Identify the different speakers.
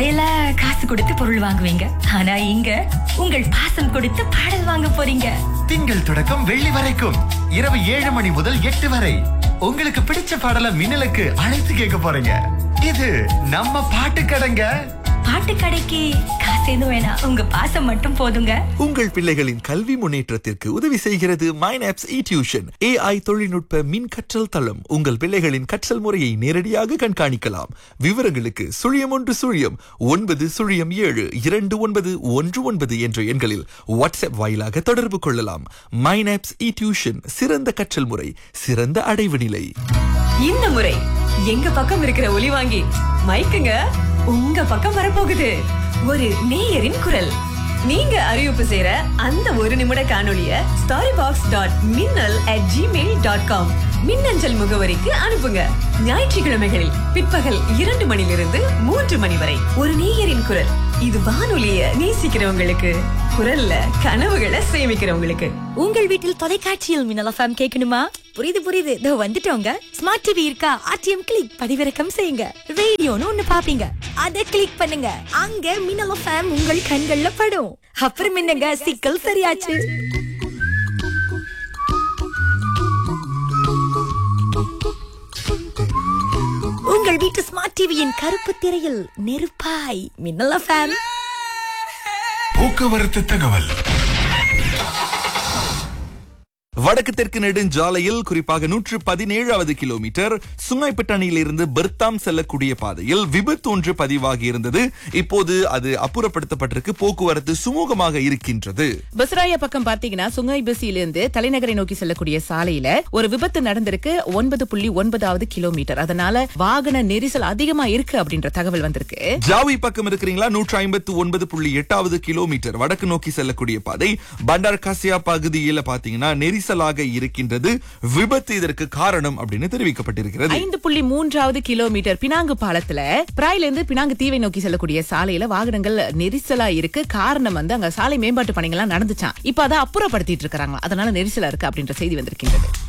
Speaker 1: கடையில காசு கொடுத்து பொருள் வாங்குவீங்க, ஆனா இங்க உங்கள் பாசம் கொடுத்து பாடல் வாங்க போறீங்க.
Speaker 2: திங்கள் தொடக்கம் வெள்ளி வரைக்கும் இரவு 7 மணி முதல் 8 வரை உங்களுக்கு பிடிச்ச பாடலை மின்னலுக்கு அழைத்து கேட்க போறீங்க. இது நம்ம பாட்டு கடைங்க.
Speaker 1: பாட்டு கடைக்கு காசு எதுவும் வேணாம், உங்க பாசம் மட்டும் போதுங்க.
Speaker 3: உங்கள் பிள்ளைகளின் கல்வி முன்னேற்றத்திற்கு உதவி செய்கிறது மைனாப்ஸ் இ-டியூஷன். AI தொழில்நுட்ப மின் கற்றல் தளம். உங்கள் பிள்ளைகளின் கற்றல் முறையை நேரடியாக கண்காணிக்கலாம். விவரங்களுக்கு 0109072919 என்ற எண்களில் வாட்ஸ்அப் வாயிலாக தொடர்பு கொள்ளலாம். மைனாப்ஸ் இ-டியூஷன், சிறந்த கற்றல் முறை, சிறந்த அடைவு நிலை.
Speaker 4: இந்த முறை எங்க பக்கம் இருக்கிற ஒலி வாங்கி மைக்குங்க உங்க பக்கம் வரப்போகுது. ஒரு நேயரின் குரல். நீங்க அறிவிப்பு செய்யற அந்த 1 நிமிட காணொளிய storybox.minnal@gmail.com மின்னஞ்சல் முகவரிக்கு அனுப்புங்க. ஞாயிற்றுக்கிழமைகளில் பிற்பகல் 2 மணிலிருந்து 3 மணி வரை ஒரு நேயரின் குரல். இது வானொலிய நேசிக்கிறவங்களுக்கு, குரல்ல கனவுகளை சேமிக்கிறவங்களுக்கு.
Speaker 1: உங்கள் வீட்டில் தொலைக்காட்சியில் மின்னல் எஃப்எம் கேட்கணுமா? புரியுது, இதோ வந்துட்டோங்க. ஸ்மார்ட் டிவி இருக்கா? ஆர்டிஎம் கிளிக் பதிவிறக்கம் செய்யுங்க. ரேடியோன்னு ஒண்ணு பாப்பீங்க, அதை கிளிக் பண்ணுங்க. அங்க மின்னல் எஃப்எம் உங்கள் கண்கள்ல படும். அப்புறம் என்னங்க, சிக்கல் சரியாச்சு. உங்கள் வீட்டு ஸ்மார்ட் டிவியின் கருப்பு திரையில் நெருப்பாய் மின்னல் எஃப்எம்.
Speaker 2: போக்குவரத்து தகவல்.
Speaker 3: வடக்கு தெற்கு நெடுஞ்சாலையில் குறிப்பாக 117வது கிலோமீட்டர் சுங்கைப்பட்டணியிலிருந்து பெர்தாம் செல்லக்கூடிய பாதையில் விபத்து ஒன்று பதிவாகி இருந்தது. இப்போது அது அப்புறப்படுத்தப்பட்டிருக்கு. போக்குவரத்து சுமூகமாக இருக்கின்றது.
Speaker 5: பஸ்ராயா பக்கம் பாத்தீங்கன்னா சுங்கை பஸ்ஸிலிருந்து தலைநகரை நோக்கி செல்லக்கூடிய சாலையில ஒரு விபத்து நடந்திருக்கு. 9.9வது கிலோமீட்டர். அதனால வாகன நெரிசல் அதிகமா இருக்கு அப்படின்ற தகவல் வந்திருக்கு.
Speaker 3: ஜாவி பக்கம் இருக்கிறீங்களா? 159.8வது கிலோமீட்டர் வடக்கு நோக்கி செல்லக்கூடிய பாதை பண்டார் காசியா பகுதியில் பாத்தீங்கன்னா நெரிசலாக இருக்கின்றது. விபத்து இதற்கு காரணம் அப்படின்னு தெரிவிக்கப்பட்டிருக்கிறது.
Speaker 5: 5.3வது கிலோமீட்டர் பினாங்கு பாலத்துல பிராயிலிருந்து பினாங்கு தீவை நோக்கி செல்லக்கூடிய சாலையில வாகனங்கள் நெரிசலா இருக்கு. காரணம் அங்க சாலை மேம்பாட்டு பணிகள் நடந்துச்சான். இப்ப அதை அப்புறப்படுத்திட்டு இருக்காங்க, அதனால நெரிசலா இருக்கு அப்படின்ற செய்தி வந்திருக்கின்றது.